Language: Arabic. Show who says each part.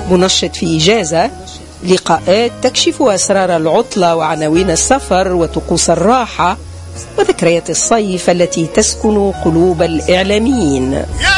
Speaker 1: منشط في إجازة، لقاءات تكشف أسرار العطلة وعناوين السفر وطقوس الراحة وذكريات الصيف التي تسكن قلوب الإعلاميين.